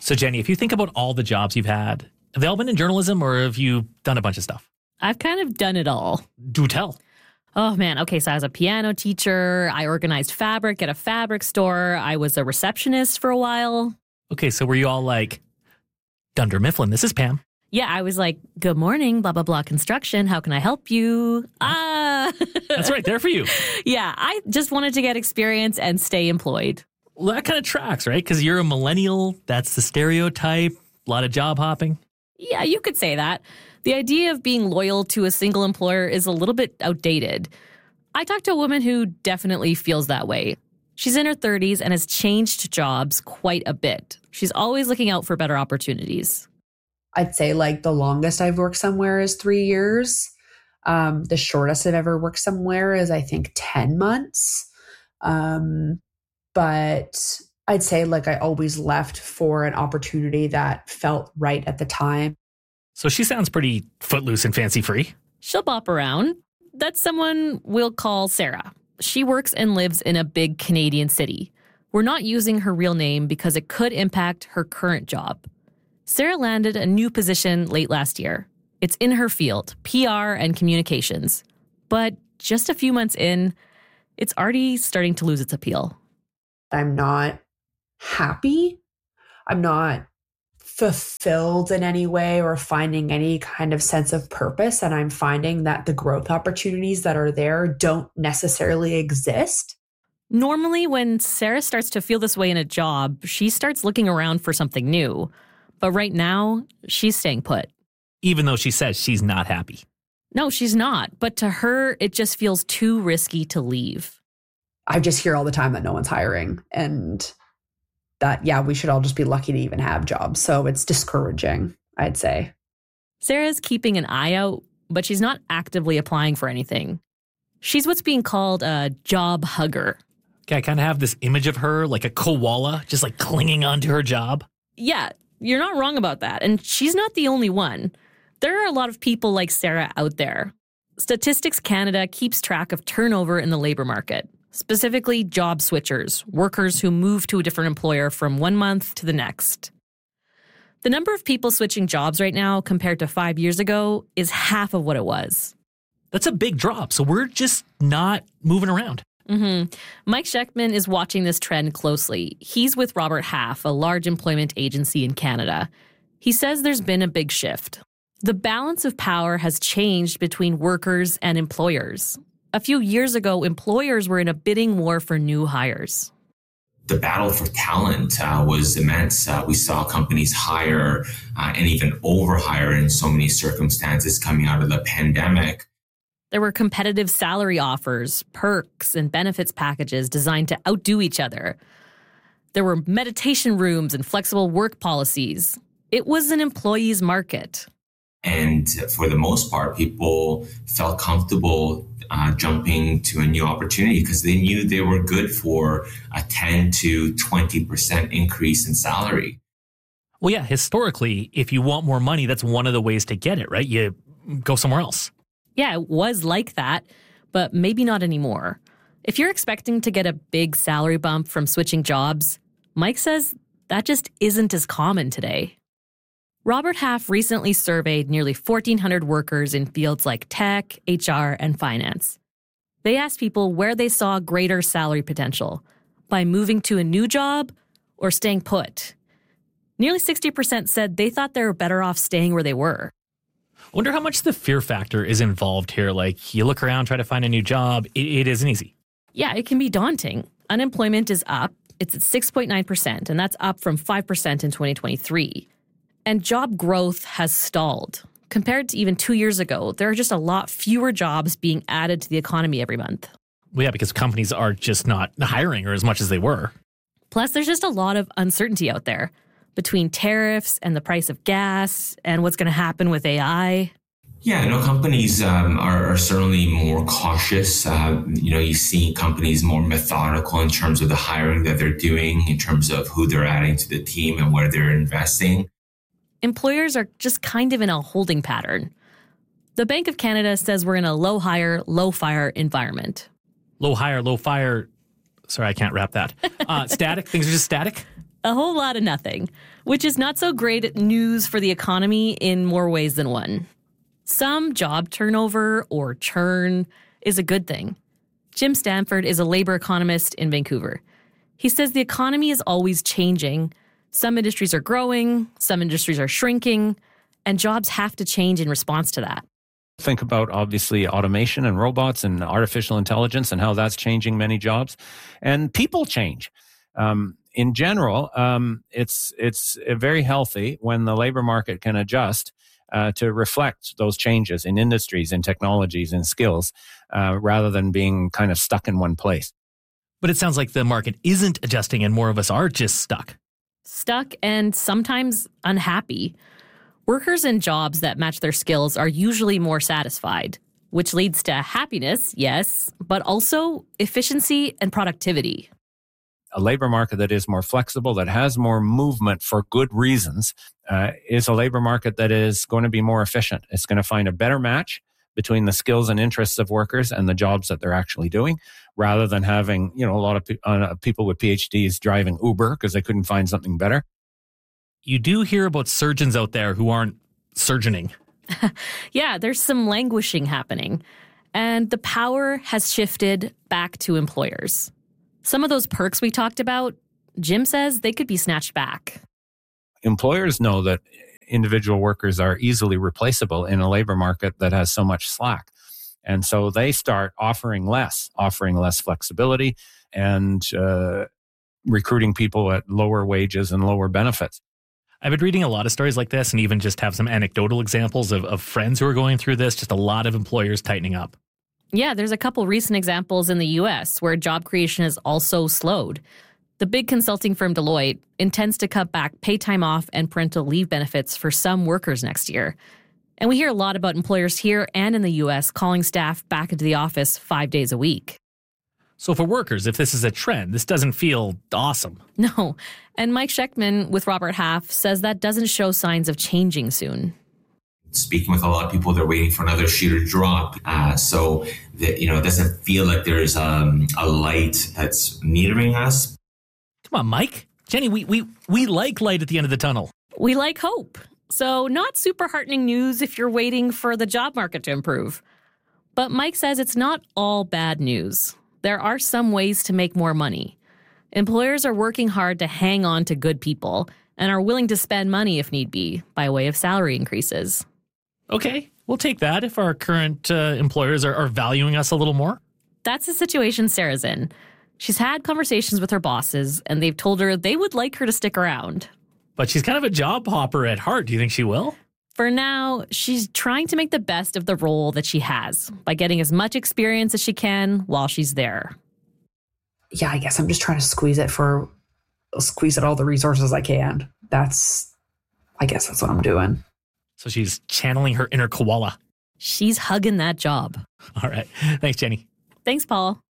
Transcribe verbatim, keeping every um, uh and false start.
So, Jenny, if you think about all the jobs you've had, have they all been in journalism or have you done a bunch of stuff? I've kind of done it all. Do tell. Oh, man. Okay, so I was a piano teacher. I organized fabric at a fabric store. I was a receptionist for a while. Okay, so were you all like, Dunder Mifflin, this is Pam. Yeah, I was like, good morning, blah, blah, blah, construction. How can I help you? Ah. That's right, there for you. Yeah, I just wanted to get experience and stay employed. Well, that kind of tracks, right? Because you're a millennial. That's the stereotype. A lot of job hopping. Yeah, you could say that. The idea of being loyal to a single employer is a little bit outdated. I talked to a woman who definitely feels that way. She's in her thirties and has changed jobs quite a bit. She's always looking out for better opportunities. I'd say like the longest I've worked somewhere is three years. Um, the shortest I've ever worked somewhere is, I think, ten months. Um, but I'd say like I always left for an opportunity that felt right at the time. So she sounds pretty footloose and fancy free. She'll bop around. That's someone we'll call Sarah. She works and lives in a big Canadian city. We're not using her real name because it could impact her current job. Sarah landed a new position late last year. It's in her field, P R and communications. But just a few months in, it's already starting to lose its appeal. I'm not happy. I'm not fulfilled in any way or finding any kind of sense of purpose. And I'm finding that the growth opportunities that are there don't necessarily exist. Normally, when Sarah starts to feel this way in a job, she starts looking around for something new. But right now, she's staying put. Even though she says she's not happy. No, she's not. But to her, it just feels too risky to leave. I just hear all the time that no one's hiring and that, yeah, we should all just be lucky to even have jobs. So it's discouraging, I'd say. Sarah's keeping an eye out, but she's not actively applying for anything. She's what's being called a job hugger. Okay, I kind of have this image of her like a koala, just like clinging onto her job. Yeah, you're not wrong about that. And she's not the only one. There are a lot of people like Sarah out there. Statistics Canada keeps track of turnover in the labor market. Specifically, job switchers, workers who move to a different employer from one month to the next. The number of people switching jobs right now compared to five years ago is half of what it was. That's a big drop, so we're just not moving around. Mm-hmm. Mike Sheckman is watching this trend closely. He's with Robert Half, a large employment agency in Canada. He says there's been a big shift. The balance of power has changed between workers and employers. A few years ago, employers were in a bidding war for new hires. The battle for talent uh, was immense. Uh, we saw companies hire uh, and even overhire in so many circumstances coming out of the pandemic. There were competitive salary offers, perks, and benefits packages designed to outdo each other. There were meditation rooms and flexible work policies. It was an employee's market. And for the most part, people felt comfortable uh, jumping to a new opportunity because they knew they were good for a ten to twenty percent increase in salary. Well, yeah, historically, if you want more money, that's one of the ways to get it, right? You go somewhere else. Yeah, it was like that, but maybe not anymore. If you're expecting to get a big salary bump from switching jobs, Mike says that just isn't as common today. Robert Half recently surveyed nearly fourteen hundred workers in fields like tech, H R, and finance. They asked people where they saw greater salary potential, by moving to a new job or staying put. Nearly sixty percent said they thought they were better off staying where they were. I wonder how much the fear factor is involved here. Like, you look around, try to find a new job. It, it isn't easy. Yeah, it can be daunting. Unemployment is up. It's at six point nine percent, and that's up from five percent in twenty twenty-three. And job growth has stalled. Compared to even two years ago, there are just a lot fewer jobs being added to the economy every month. Well, yeah, because companies are just not hiring or as much as they were. Plus, there's just a lot of uncertainty out there between tariffs and the price of gas and what's going to happen with A I. Yeah, no, companies um, are, are certainly more cautious. Uh, you know, you see companies more methodical in terms of the hiring that they're doing, in terms of who they're adding to the team and where they're investing. Employers are just kind of in a holding pattern. The Bank of Canada says we're in a low hire, low fire environment. Low hire, low fire. Sorry, I can't wrap that. Uh, static? Things are just static? A whole lot of nothing, which is not so great news for the economy in more ways than one. Some job turnover or churn is a good thing. Jim Stanford is a labor economist in Vancouver. He says the economy is always changing. Some industries are growing, some industries are shrinking, and jobs have to change in response to that. Think about, obviously, automation and robots and artificial intelligence and how that's changing many jobs. And people change. Um, in general, um, it's it's very healthy when the labor market can adjust uh, to reflect those changes in industries, in technologies, and skills, uh, rather than being kind of stuck in one place. But it sounds like the market isn't adjusting and more of us are just stuck. Stuck and sometimes unhappy. Workers in jobs that match their skills are usually more satisfied, which leads to happiness, yes, but also efficiency and productivity. A labor market that is more flexible, that has more movement for good reasons, uh, is a labor market that is going to be more efficient. It's going to find a better match between the skills and interests of workers and the jobs that they're actually doing, rather than having, you know, a lot of pe- uh, people with P H Ds driving Uber because they couldn't find something better. You do hear about surgeons out there who aren't surgeoning. Yeah, there's some languishing happening. And the power has shifted back to employers. Some of those perks we talked about, Jim says they could be snatched back. Employers know that individual workers are easily replaceable in a labor market that has so much slack. And so they start offering less, offering less flexibility and uh, recruiting people at lower wages and lower benefits. I've been reading a lot of stories like this and even just have some anecdotal examples of, of friends who are going through this, just a lot of employers tightening up. Yeah, there's a couple recent examples in the U S where job creation has also slowed. The big consulting firm Deloitte intends to cut back paid time off and parental leave benefits for some workers next year. And we hear a lot about employers here and in the U S calling staff back into the office five days a week. So for workers, if this is a trend, this doesn't feel awesome. No. And Mike Schechtman with Robert Half says that doesn't show signs of changing soon. Speaking with a lot of people, they're waiting for another shoe to drop. Uh, so that, you know, it doesn't feel like there's um, a light that's metering us. Come on, Mike. Jenny, we, we, we like light at the end of the tunnel. We like hope. So not super heartening news if you're waiting for the job market to improve. But Mike says it's not all bad news. There are some ways to make more money. Employers are working hard to hang on to good people and are willing to spend money if need be by way of salary increases. Okay, we'll take that if our current uh, employers are, are valuing us a little more. That's the situation Sarah's in. She's had conversations with her bosses, and they've told her they would like her to stick around. But she's kind of a job hopper at heart. Do you think she will? For now, she's trying to make the best of the role that she has by getting as much experience as she can while she's there. Yeah, I guess I'm just trying to squeeze it for, squeeze out all the resources I can. That's, I guess that's what I'm doing. So she's channeling her inner koala. She's hugging that job. All right. Thanks, Jenny. Thanks, Paul.